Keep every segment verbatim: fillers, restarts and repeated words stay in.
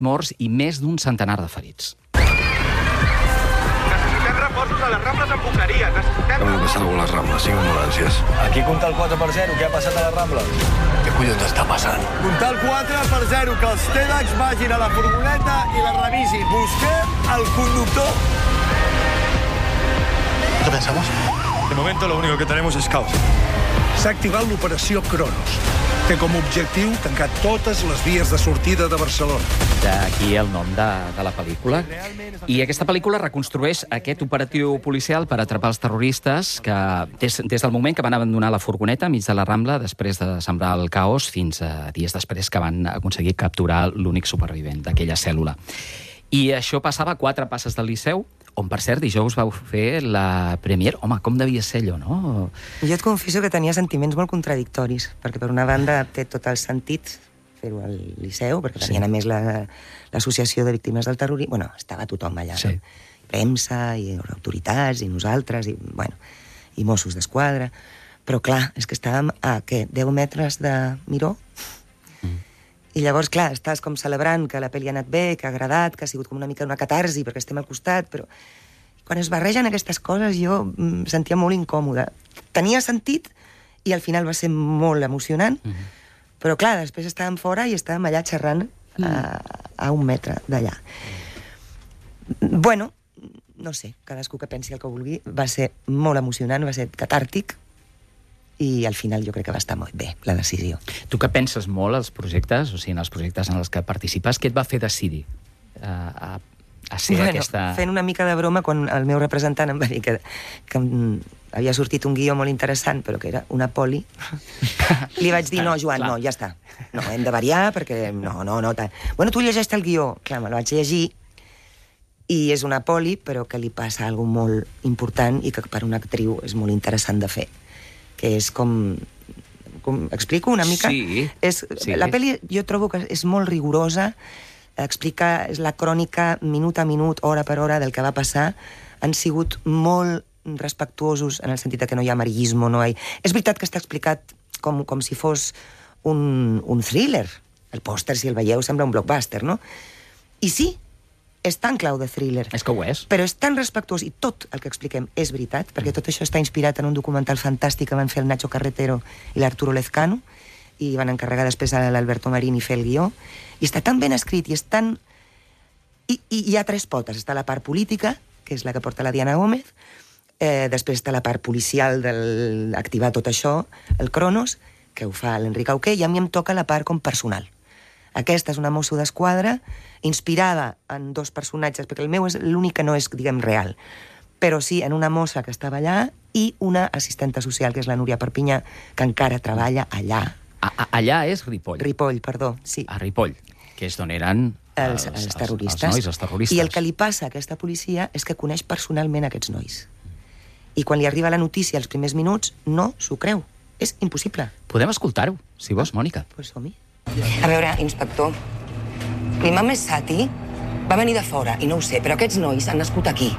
morts i més d'un centenar de ferits. Necessitem reforços a les Rambles amb bucleria. Necessitem... Acaba de passar alguna a les Rambles, cinc ambulàncies. Aquí compta el quatre per zero, què ha passat a les Rambles? Què collons està passant? Comptar el quatre per zero, que els TEDx vagin a la furgoneta i la revisin. Busquem el conductor. ¿Qué pensamos? De momento lo único que tenemos es caos. S'ha activat l'operació Cronos. Té com a objectiu tancar totes les vies de sortida de Barcelona. D'aquí el nom de, de la pel·lícula. I aquesta pel·lícula reconstrueix aquest operatiu policial per atrapar els terroristes que, des, des del moment que van abandonar la furgoneta enmig de la Rambla, després de sembrar el caos, fins a dies després que van aconseguir capturar l'únic supervivent d'aquella cèl·lula. I això passava a quatre passes del Liceu, on, per cert, dijous vau fer la premier. Home, com devia ser allò, no? Jo et confesso que tenia sentiments molt contradictoris, perquè per una banda té tot el sentit fer-ho al Liceu, perquè tenien sí. a més l'Associació de Víctimes del Terrorisme. Bueno, estava tothom allà, sí. no? Premsa, i autoritats, i nosaltres, i, bueno, i Mossos d'Esquadra. Però, clar, és que estàvem a, què, deu metres de Miró? Mm. I llavors, clar, estàs com celebrant que la pel·li ha anat bé, que ha agradat, que ha sigut com una mica una catarsi perquè estem al costat, però quan es barregen aquestes coses jo em sentia molt incòmoda. Tenia sentit i al final va ser molt emocionant, mm-hmm. però clar, després estàvem fora i estàvem allà xerrant mm. a, a un metre d'allà. Mm. Bueno, no sé, cadascú que pensi el que vulgui, va ser molt emocionant, va ser catàrtic, i al final jo crec que va estar molt bé, la decisió. Tu que penses molt als projectes, o sigui, en els projectes en els que participes, què et va fer decidir uh, a, a ser bueno, aquesta... Fent una mica de broma, quan el meu representant em va dir que, que havia sortit un guió molt interessant, però que era una poli, li vaig dir, no, Joan, no, ja està. No, hem de variar, perquè no, no, no... Tant. Bueno, tu llegeix el guió. Clar, me el vaig llegir, i és una poli, però que li passa alguna molt important i que per una actriu és molt interessant de fer. Que és com... com explico una mica? Sí, és, sí. La pel·li jo trobo que és molt rigorosa, explica, és la crònica minut a minut, hora per hora del que va passar. Han sigut molt respectuosos en el sentit que no hi ha amarillismo, no hi... És veritat que està explicat com, com si fos un, un thriller. El pòster, si el veieu, sembla un blockbuster, no? I sí, és tan clau de thriller. És que ho és. Però és tan respectuós, i tot el que expliquem és veritat, perquè tot això està inspirat en un documental fantàstic que van fer el Nacho Carretero i l'Arturo Lezcano, i van encarregar després a l'Alberto Marini fer el guió, i està tan ben escrit, i és tan... I, i hi ha tres potes. Està la part política, que és la que porta la Diana Gómez, eh, després està la part policial d'activar tot això, el Cronos, que ho fa l'Enric Auqué, i a mi em toca la part com personal. Aquesta és una mosso d'esquadra inspirada en dos personatges, perquè el meu és l'únic que no és, diguem, real, però sí en una mossa que estava allà i una assistenta social, que és la Núria Perpinyà, que encara treballa allà. A, a, allà és Ripoll. Ripoll, perdó, sí. A Ripoll, que és d'on eren els, els, els terroristes. Els, els nois, els terroristes. I el que li passa a aquesta policia és que coneix personalment aquests nois. I quan li arriba la notícia als primers minuts, no s'ho creu. És impossible. Podem escoltar-ho, si vols, Mònica. Pues som-hi. A veure, inspector, l'imam Sati va venir de fora, i no ho sé, però aquests nois han nascut aquí.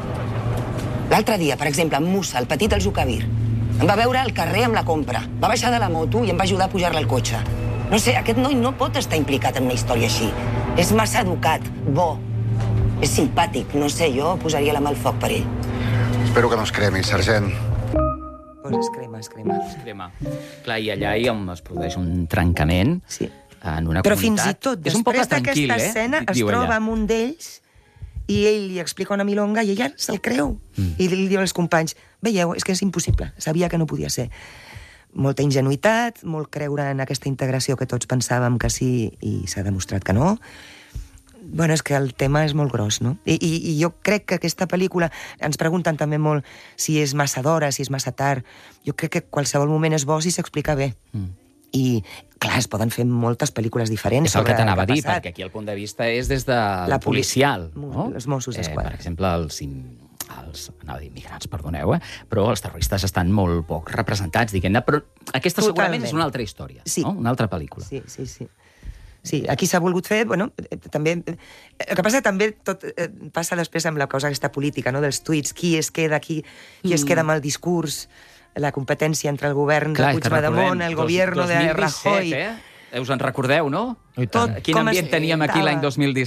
L'altre dia, per exemple, en Musa, el petit al Zucabir, em va veure al carrer amb la compra, va baixar de la moto i em va ajudar a pujar-la al cotxe. No sé, aquest noi no pot estar implicat en una història així. És massa educat, bo, és simpàtic, no sé, jo posaria la mà al foc per ell. Espero que no es cremi, sergent. Pues es crema, es crema. Es crema. Clar, i allà hi es produeix un trencament sí. en una però comunitat. Fins i tot, després d'aquesta eh? escena, es Diu troba ella. amb un d'ells i ell li explica una milonga i ella se'l creu. Mm. I li diu als companys, veieu, és que és impossible, sabia que no podia ser. Molta ingenuïtat, molt creure en aquesta integració que tots pensàvem que sí i s'ha demostrat que no. Bueno, és que el tema és molt gros, no? I, i, i jo crec que aquesta pel·lícula... Ens pregunten també molt si és massa d'hora, si és massa tard. Jo crec que qualsevol moment és bo si s'explica bé. Mm. I, clar, es poden fer moltes pel·lícules diferents. És el que t'anava a dir, passat. perquè aquí el punt de vista és des de la policial. Mo No? Els Mossos d'Esquadra. Eh, per exemple, els... els anava a dir immigrants, perdoneu, eh? però els terroristes estan molt poc representats, diguem-ne, però aquesta Totalment. segurament és una altra història, sí. no? Una altra pel·lícula. Sí, sí, sí. Sí, aquí s'ha volgut fer, bueno, també... El que passa també tot eh, passa després amb la causa aquesta política, no?, dels tuits, qui es queda aquí, qui mm. es queda amb el discurs, la competència entre el govern Clar, de Puigdemont, el govern de Rajoy... Eh? Us en recordeu, no? I tant. Quin Com ambient es- teníem aquí l'any estava. dos mil disset?